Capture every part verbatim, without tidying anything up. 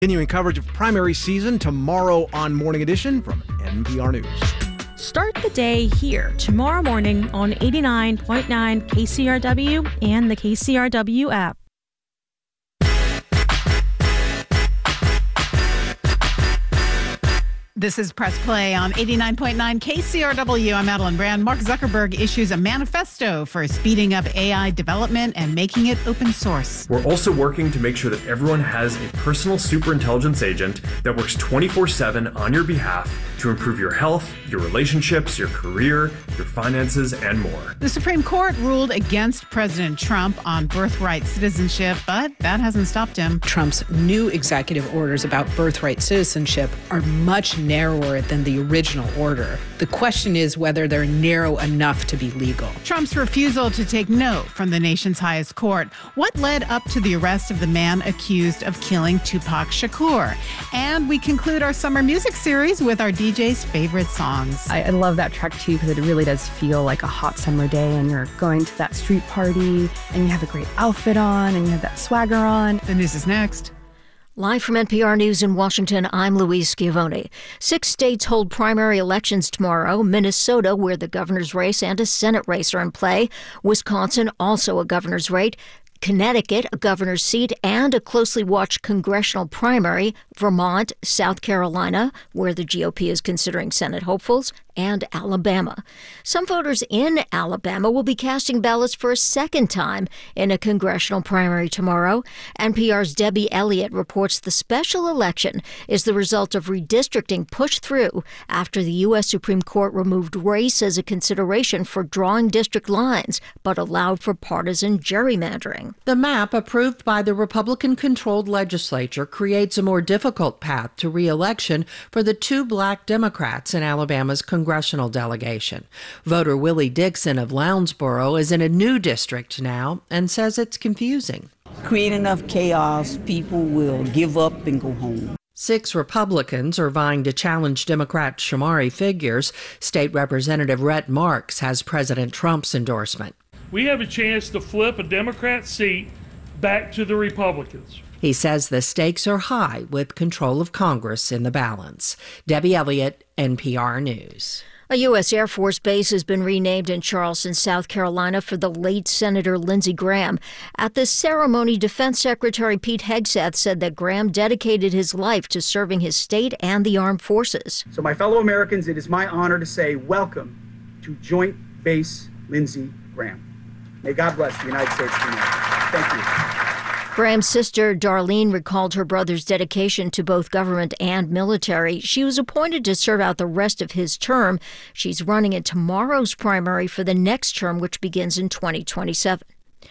Continuing coverage of primary season tomorrow on Morning Edition from N P R News. Start the day here tomorrow morning on eighty-nine point nine K C R W and the K C R W app. This is Press Play on eighty-nine point nine K C R W. I'm Madeline Brand. Mark Zuckerberg issues a manifesto for speeding up A I development and making it open source. We're also working to make sure that everyone has a personal superintelligence agent that works twenty-four seven on your behalf to improve your health, your relationships, your career, your finances, and more. The Supreme Court ruled against President Trump on birthright citizenship, but that hasn't stopped him. Trump's new executive orders about birthright citizenship are much narrower than the original order. The question is whether they're narrow enough to be legal. Trump's refusal to take note from the nation's highest court. What led up to the arrest of the man accused of killing Tupac Shakur? And we conclude our summer music series with our D J's favorite songs. I, I love that track too because it really does feel like a hot summer day and you're going to that street party and you have a great outfit on and you have that swagger on. The news is next. Live from N P R News in Washington, I'm Louise Schiavone. Six states hold primary elections tomorrow. Minnesota, where the governor's race and a Senate race are in play. Wisconsin, also a governor's race. Connecticut, a governor's seat and a closely watched congressional primary. Vermont, South Carolina, where the G O P is considering Senate hopefuls, and Alabama. Some voters in Alabama will be casting ballots for a second time in a congressional primary tomorrow. N P R's Debbie Elliott reports the special election is the result of redistricting pushed through after the U S Supreme Court removed race as a consideration for drawing district lines, but allowed for partisan gerrymandering. The map approved by the Republican-controlled legislature creates a more difficult path to re-election for the two black Democrats in Alabama's congressional delegation. Voter Willie Dixon of Lounsboro is in a new district now and says it's confusing. Create enough chaos, people will give up and go home. Six Republicans are vying to challenge Democrat Shamari figures. State Representative Rhett Marks has President Trump's endorsement. We have a chance to flip a Democrat seat back to the Republicans. He says the stakes are high with control of Congress in the balance. Debbie Elliott, N P R News. A U S Air Force base has been renamed in Charleston, South Carolina for the late Senator Lindsey Graham. At the ceremony, Defense Secretary Pete Hegseth said that Graham dedicated his life to serving his state and the armed forces. So my fellow Americans, it is my honor to say welcome to Joint Base Lindsey Graham. May God bless the United States of America. Thank you. Graham's sister, Darlene, recalled her brother's dedication to both government and military. She was appointed to serve out the rest of his term. She's running in tomorrow's primary for the next term, which begins in twenty twenty-seven.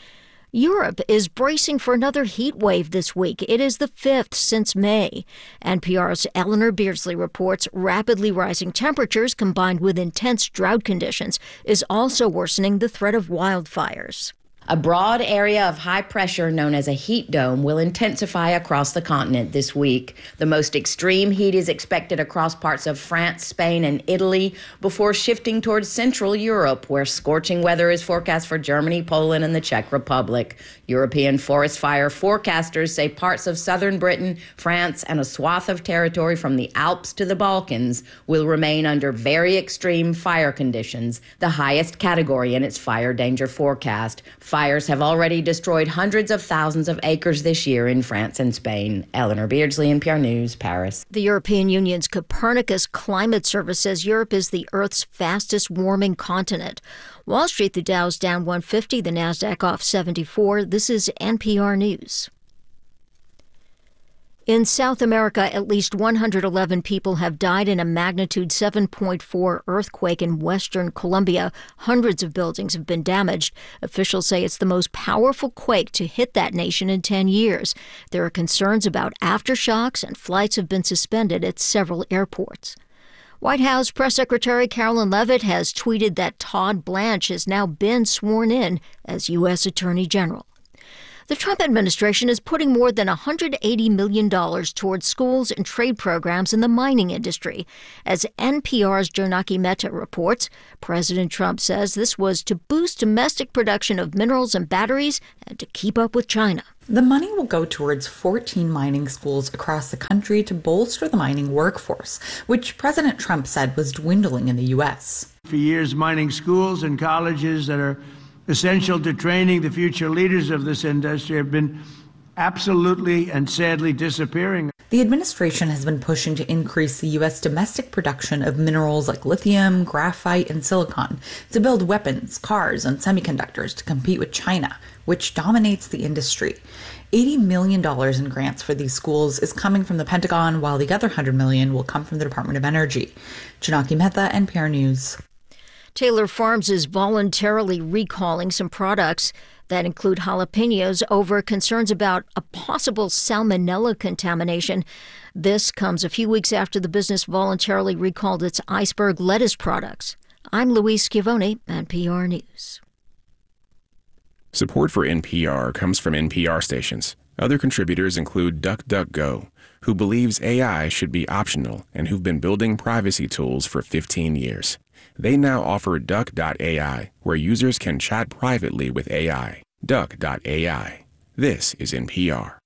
Europe is bracing for another heat wave this week. It is the fifth since May. N P R's Eleanor Beardsley reports rapidly rising temperatures combined with intense drought conditions is also worsening the threat of wildfires. A broad area of high pressure known as a heat dome will intensify across the continent this week. The most extreme heat is expected across parts of France, Spain, and Italy before shifting towards Central Europe, where scorching weather is forecast for Germany, Poland, and the Czech Republic. European forest fire forecasters say parts of southern Britain, France, and a swath of territory from the Alps to the Balkans will remain under very extreme fire conditions, the highest category in its fire danger forecast. Fires have already destroyed hundreds of thousands of acres this year in France and Spain. Eleanor Beardsley, N P R News, Paris. The European Union's Copernicus Climate Service says Europe is the Earth's fastest warming continent. Wall Street, the Dow's down one fifty, the Nasdaq off seventy-four. This is N P R News. In South America, at least one hundred eleven people have died in a magnitude seven point four earthquake in western Colombia. Hundreds of buildings have been damaged. Officials say it's the most powerful quake to hit that nation in ten years. There are concerns about aftershocks, and flights have been suspended at several airports. White House Press Secretary Carolyn Leavitt has tweeted that Todd Blanche has now been sworn in as U S Attorney General. The Trump administration is putting more than one hundred eighty million dollars towards schools and trade programs in the mining industry. As N P R's Janaki Mehta reports, President Trump says this was to boost domestic production of minerals and batteries and to keep up with China. The money will go towards fourteen mining schools across the country to bolster the mining workforce, which President Trump said was dwindling in the U S. For years, mining schools and colleges that are essential to training the future leaders of this industry have been absolutely and sadly disappearing. The administration has been pushing to increase the U S domestic production of minerals like lithium, graphite, and silicon to build weapons, cars, and semiconductors to compete with China, which dominates the industry. eighty million dollars in grants for these schools is coming from the Pentagon, while the other one hundred million dollars will come from the Department of Energy. Janaki Mehta, N P R News. Taylor Farms is voluntarily recalling some products that include jalapenos over concerns about a possible salmonella contamination. This comes a few weeks after the business voluntarily recalled its iceberg lettuce products. I'm Louise Schiavone, N P R News. Support for N P R comes from N P R stations. Other contributors include DuckDuckGo, who believes A I should be optional and who've been building privacy tools for fifteen years. They now offer Duck dot A I, where users can chat privately with A I. Duck dot A I. This is N P R.